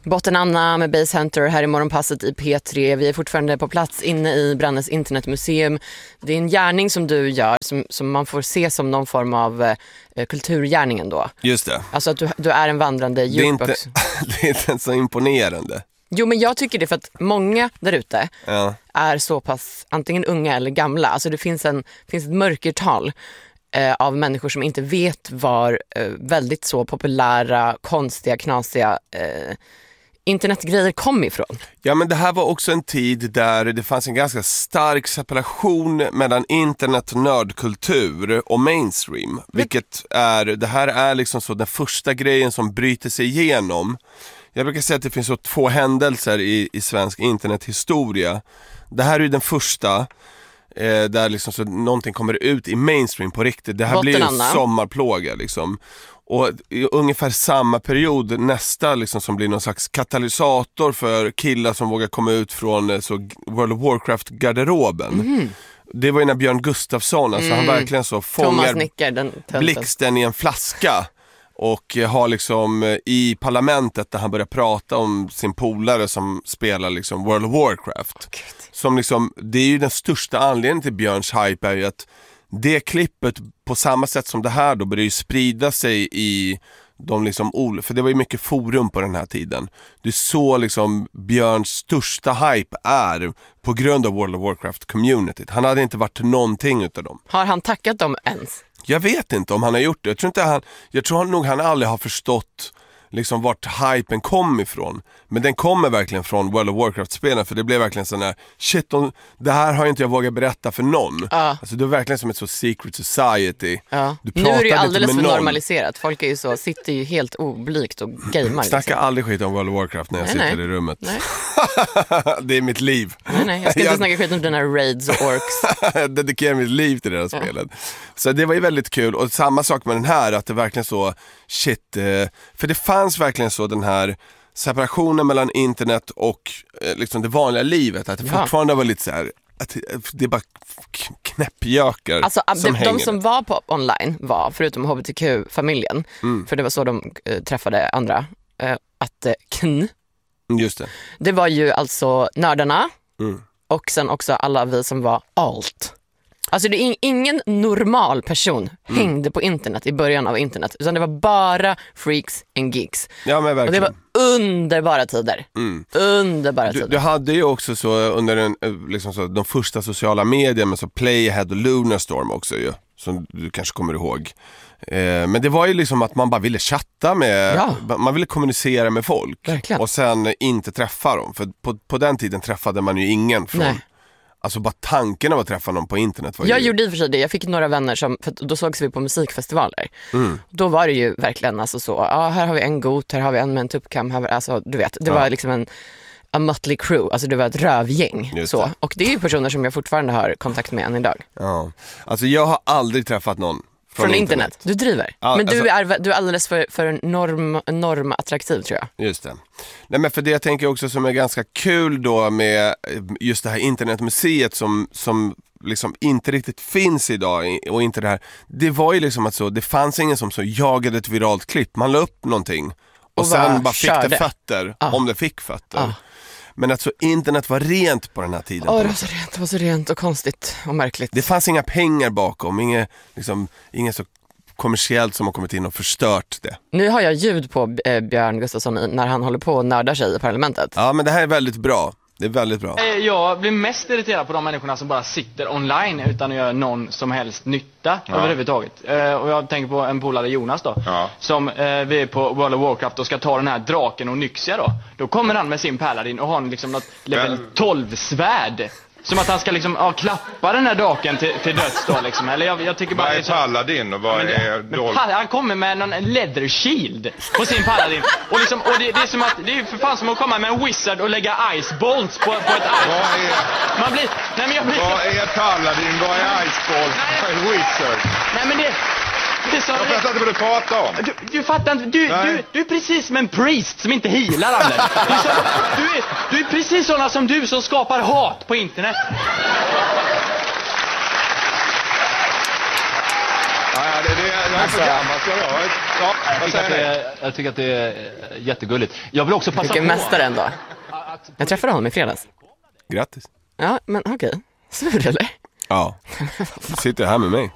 Botten Anna med Base Hunter här i Morgonpasset i P3. Vi är fortfarande på plats inne i Brannes internetmuseum. Det är en gärning som du gör som man får se som någon form av kulturgärning ändå. Just det. Alltså att du är en vandrande jukebox. Det är inte så imponerande. Jo, men jag tycker det för att många där ute är så pass antingen unga eller gamla. Alltså det finns ett mörkertal av människor som inte vet var väldigt så populära, konstiga, knasiga internetgrejer kom ifrån. Ja, men det här var också en tid där det fanns en ganska stark separation mellan internet och nördkultur och mainstream. Det här är liksom så den första grejen som bryter sig igenom. Jag brukar säga att det finns så 2 händelser i svensk internethistoria. Det här är ju den första där liksom så någonting kommer ut i mainstream på riktigt. Det här blir ju en sommarplåga liksom. Och i ungefär samma period nästa liksom som blir någon slags katalysator för killar som vågar komma ut från så World of Warcraft-garderoben. Det var ju när Björn Gustafsson, alltså han verkligen så fångar blixten i en flaska. Och har liksom i parlamentet där han börjar prata om sin polare som spelar liksom World of Warcraft. Som liksom, det är ju den största anledningen till Björns hype är ju att det klippet på samma sätt som det här då börjar ju sprida sig i de liksom, för det var ju mycket forum på den här tiden. Det är så liksom Björns största hype är på grund av World of Warcraft-communityt. Han hade inte varit någonting utav dem. Har han tackat dem ens? Jag vet inte om han har gjort det. Jag tror nog han aldrig har förstått liksom vart hypen kom ifrån. Men den kommer verkligen från World of Warcraft-spelen. För det blev verkligen sån här, shit, det här har inte jag vågat berätta för någon. Alltså det är verkligen som ett så secret society. Nu är det ju alldeles för normaliserat. Folk är ju så, sitter ju helt oblygt och gamer. Snackar aldrig skit om World of Warcraft när jag sitter i rummet. Det är mitt liv. Nej, jag ska inte snacka skit om den här raids och orks. Jag dedikerar mitt liv till det här spelet. Så det var ju väldigt kul. Och samma sak med den här, att det verkligen så, shit. För det fanns verkligen så den här separationen mellan internet och liksom det vanliga livet. Att det fortfarande var lite så här, att det är bara knäppjökar alltså, som hänger. De som var på online var, förutom hbtq-familjen, för det var så de träffade andra, Just det. Det var ju alltså nördarna och sen också alla vi som var alt. Alltså det är ingen normal person hängde på internet i början av internet, utan det var bara freaks and geeks. Ja, men verkligen. Och det var underbara tider. Underbara tider. Du hade ju också så under liksom så, de första sociala medierna med så Playhead och Lunarstorm också ju, som du kanske kommer ihåg. Men det var ju liksom att man bara ville chatta med, man ville kommunicera med folk. Verkligen. Och sen inte träffa dem. För på den tiden träffade man ju ingen från... Nej. Alltså bara tanken av att träffa någon på internet var gjorde i och för sig det. Jag fick några vänner som, för då sågs vi på musikfestivaler. Då var det ju verkligen alltså så, här har vi en got, här har vi en med en tuppkam, alltså du vet, det var liksom a motley crew, alltså det var ett rövgäng så. Och det är ju personer som jag fortfarande har kontakt med än idag. Ja, alltså jag har aldrig träffat någon från internet. Du driver. Ja, men du är alldeles för normattraktiv tror jag. Just det. Nej, men för det jag tänker också som är ganska kul då med just det här internetmuseet som liksom inte riktigt finns idag och inte det här. Det var ju liksom att så, det fanns ingen som så jagade ett viralt klipp. Man la upp någonting och sen bara fick det fötter om det fick fötter. Men att så internet var rent på den här tiden. Det var så rent och konstigt och märkligt. Det fanns inga pengar bakom, inget så kommersiellt som har kommit in och förstört det. Nu har jag ljud på Björn Gustafsson när han håller på och nördar sig i parlamentet. Ja, men det här är väldigt bra. Det är väldigt bra. Jag blir mest irriterad på de människorna som bara sitter online utan att göra någon som helst nytta överhuvudtaget. Och jag tänker på en polare Jonas då. Som vi är på World of Warcraft och ska ta den här draken och Nyxia då. Då kommer han med sin paladin och har liksom något level 12-svärd. Som att han ska liksom klappa den här draken till döds då liksom. Eller jag tycker bara... Vad är paladin och vad är... Han kommer med någon leather shield på sin paladin. Och liksom, och det är som att... Det är för fan som att komma med en wizard och lägga ice bolts på ett ice. Man blir... Nej, men jag blir... Vad är paladin? Vad är ice bolts? Vad är wizard? Nej, men det... Jag fattar inte vad du pratar om. Du fattar inte. Du är precis som en priest som inte healar, Anders. Du är precis sådana som du som skapar hat på internet. är så gammal. Jag tycker att det är jättegulligt. Jag vill också passa på. Vilken mästare ändå. Jag träffade honom i fredags. Grattis. Ja, men okej. Sur eller? Ja. Du sitter här med mig.